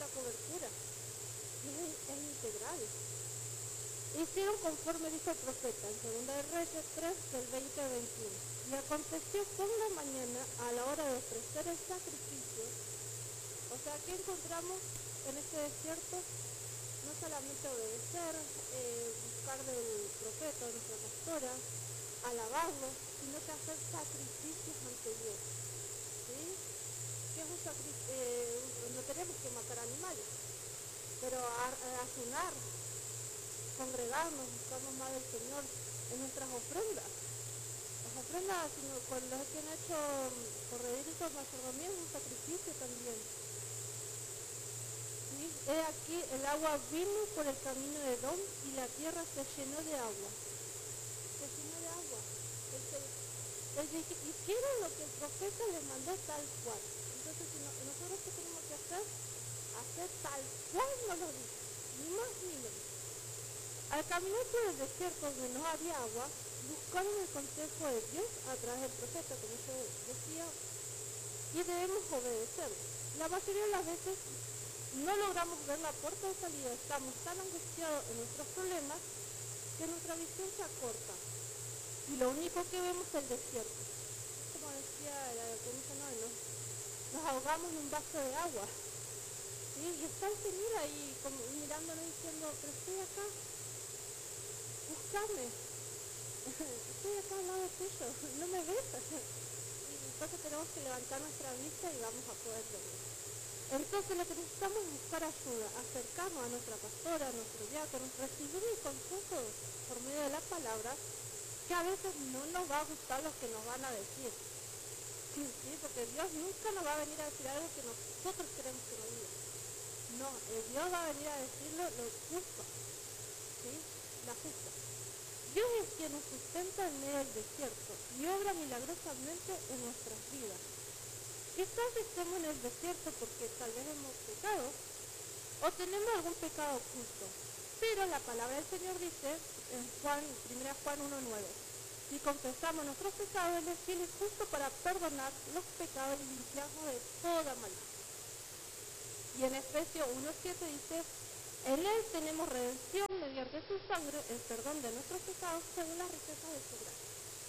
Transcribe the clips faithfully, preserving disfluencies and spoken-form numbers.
nuestra cobertura. Y es, es integral. Hicieron conforme dijo el profeta en Segunda de Reyes tres, del veinte al veintiuno. Y aconteció por la mañana, a la hora de ofrecer el sacrificio. O sea, ¿qué encontramos en este desierto? No solamente obedecer, eh, buscar del profeta, de nuestra pastora, alabarlo, sino que hacer sacrificios ante Dios. ¿Sí? ¿Qué es un sacrificio? Eh, no tenemos que matar animales, pero a, a ayunar, congregarnos, buscarnos más del Señor en nuestras ofrendas. Las ofrendas, con las que han hecho correderitos mayordomía, es un sacrificio también. ¿Sí? He aquí el agua vino por el camino de Edom y la tierra se llenó de agua. Se llenó de agua. Les hicieron lo que el profeta les mandó tal cual. Entonces, si no, nosotros qué tenemos que hacer? Hacer tal cual nos lo dice, ni más ni menos. Al caminar por el desierto donde no había agua, buscaron el consejo de Dios a través del profeta, como yo decía, y debemos obedecerlo. La mayoría de las veces no logramos ver la puerta de salida, estamos tan angustiados en nuestros problemas que nuestra visión se acorta y lo único que vemos es el desierto. Como decía la diaconisa Noé, ¿no? Nos ahogamos en un vaso de agua. ¿Sí? Y está el Señor ahí como mirándonos diciendo, pero estoy acá, búscame, estoy acá al lado tuyo, no me ves. Y entonces tenemos que levantar nuestra vista y vamos a poder verlo. Entonces lo que necesitamos es buscar ayuda, acercarnos a nuestra pastora, a nuestro diácono, recibir el consejo por medio de la palabra, que a veces no nos va a gustar lo que nos van a decir. Sí, sí, porque Dios nunca nos va a venir a decir algo que nosotros queremos que nos diga. No, eh, Dios va a venir a decirlo lo justo, ¿sí? La justa. Dios es quien nos sustenta en medio del desierto y obra milagrosamente en nuestras vidas. Quizás estemos en el desierto porque tal vez hemos pecado o tenemos algún pecado oculto, pero la palabra del Señor dice en Juan, primera Juan uno nueve, si confesamos nuestros pecados, Él es fiel y justo para perdonar los pecados y limpiarnos de toda maldad. Y en Efesios uno siete dice, en Él tenemos redención mediante su sangre, el perdón de nuestros pecados según las riquezas de su gracia.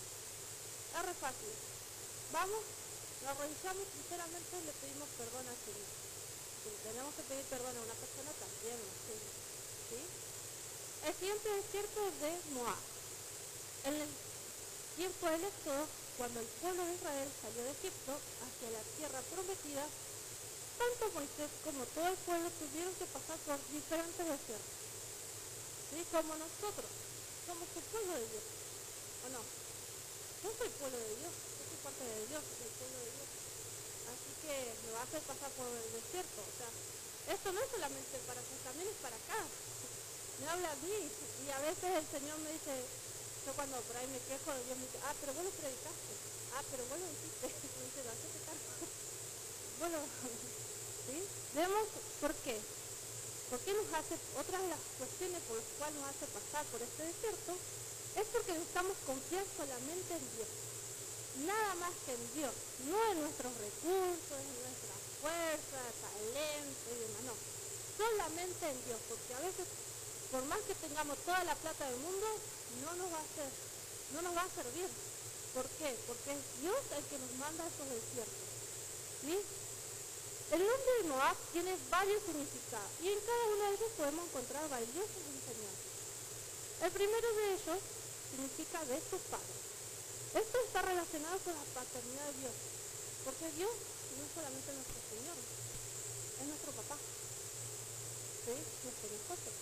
Es re fácil. Vamos, nos arrodillamos sinceramente y le pedimos perdón al Señor. Si tenemos que pedir perdón a una persona también, no sé, ¿sí? El siguiente desierto es de Moab. En el tiempo del Éxodo, cuando el pueblo de Israel salió de Egipto hacia la tierra prometida, tanto Moisés como todo el pueblo tuvieron que pasar por diferentes desiertos. ¿Sí? Como nosotros, somos el pueblo de Dios, ¿o no? Yo soy pueblo de Dios, yo soy parte de Dios, soy pueblo de Dios. Así que me va a hacer pasar por el desierto. O sea, esto no es solamente para ti, también es para acá. Me habla a mí y a veces el Señor me dice, yo cuando por ahí me quejo, Dios me dice, ah, pero vos lo predicaste, ah, pero vos lo hiciste, me dice, ¿lo haces tal? Bueno, ¿sí? Vemos por qué. ¿Por qué nos hace, otras de las cuestiones por las cuales nos hace pasar por este desierto? Es porque necesitamos confiar solamente en Dios. Nada más que en Dios, no en nuestros recursos, en nuestra fuerza, talento y demás, no. Solamente en Dios, porque a veces, por más que tengamos toda la plata del mundo, no nos va a hacer, no nos va a servir. ¿Por qué? Porque es Dios el que nos manda a esos desiertos. ¿Sí? El nombre de Moab tiene varios significados y en cada uno de ellos podemos encontrar valiosas enseñanzas. El primero de ellos significa de su padre. Esto está relacionado con la paternidad de Dios, porque Dios no es solamente nuestro Señor, es nuestro papá, ¿sí? Nuestro nosotros.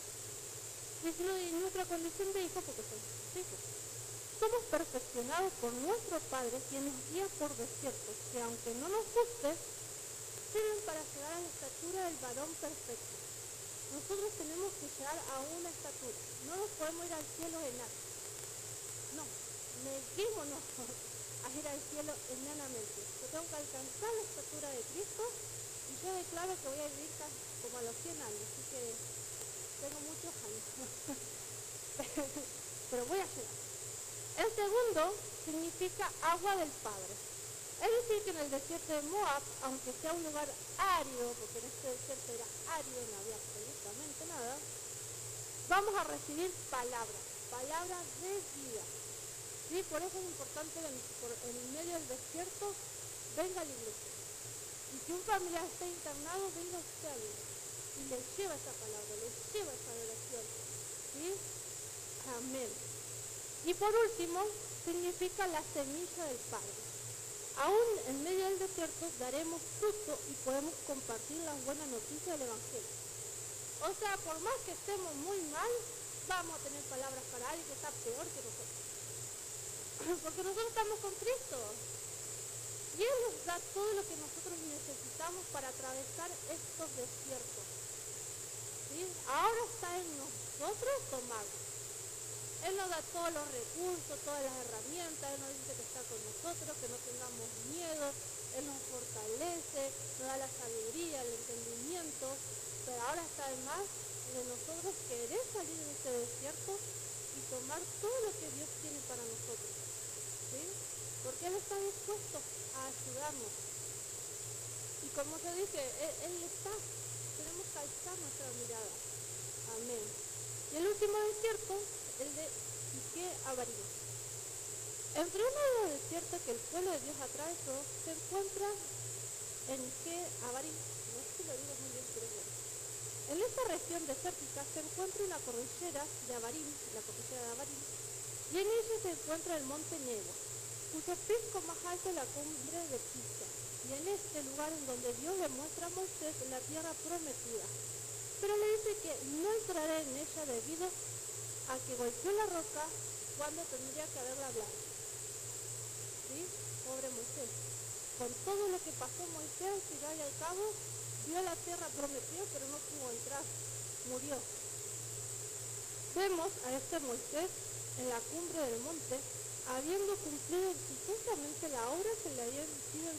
Y nuestra condición de hijo porque somos hijos. Somos perfeccionados por nuestro Padre, quien nos guía por desiertos, que aunque no nos guste, sirven para llegar a la estatura del varón perfecto. Nosotros tenemos que llegar a una estatura, no nos podemos ir al cielo enano. No, neguémonos a ir al cielo enanamente. Yo tengo que alcanzar la estatura de Cristo y yo declaro que voy a vivir como a los cien años, así que tengo muchos años, pero voy a llegar. El segundo significa agua del Padre. Es decir, que en el desierto de Moab, aunque sea un lugar árido, porque en este desierto era árido, no había absolutamente nada, vamos a recibir palabras, palabras de vida. ¿Sí? Por eso es importante que en, por, en medio del desierto venga la iglesia. Y si un familiar está internado, venga usted a Dios y le lleva esa palabra, le lleva esa oración. ¿Sí? Amén. Y por último, significa la semilla del Padre. Aún en medio del desierto daremos fruto y podemos compartir las buenas noticias del Evangelio. O sea, por más que estemos muy mal, vamos a tener palabras para alguien que está peor que nosotros. Porque nosotros estamos con Cristo. Y Él nos da todo lo que nosotros necesitamos para atravesar estos desiertos. ¿Sí? Ahora está en nosotros tomarlo. Él nos da todos los recursos, todas las herramientas. Él nos dice que está con nosotros, que no tengamos miedo. Él nos fortalece, nos da la sabiduría, el entendimiento. Pero ahora está además de nosotros querer salir de este desierto y tomar todo lo que Dios tiene para nosotros. ¿Sí? Porque Él está dispuesto a ayudarnos. Y como se dice, Él, él está. Tenemos que alzar nuestra mirada. Amén. Y el último desierto, el de Ique Abarim. Entre uno de los desiertos que el pueblo de Dios atravesó, se encuentra en Ique Abarim. No sé si lo digo muy bien, pero bueno. En esta región desértica se encuentra una cordillera de Abarim, la cordillera de Abarim, y en ella se encuentra el monte Nebo, cuyo pico más alto es la cumbre de Pisa. Y en este lugar en donde Dios le muestra a Moisés la tierra prometida. Pero le dice que no entrará en ella debido a que golpeó la roca cuando tendría que haberla hablado. ¿Sí? Pobre Moisés. Con todo lo que pasó Moisés, al final y al cabo, vio la tierra prometida, pero no pudo entrar. Murió. Vemos a este Moisés en la cumbre del monte, habiendo cumplido exitosamente la obra que le había sido